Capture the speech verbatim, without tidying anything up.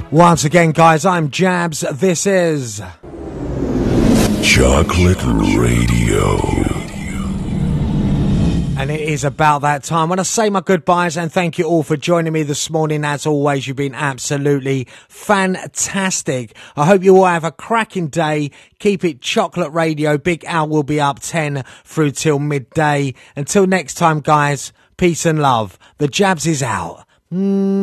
Once again, guys, I'm Jabs. This is Chocolate Radio. And it is about that time. I want to say my goodbyes and thank you all for joining me this morning. As always, you've been absolutely fantastic. I hope you all have a cracking day. Keep it Chocolate Radio. Big Al will be up ten through till midday. Until next time, guys, peace and love. The Jabs is out. Mm.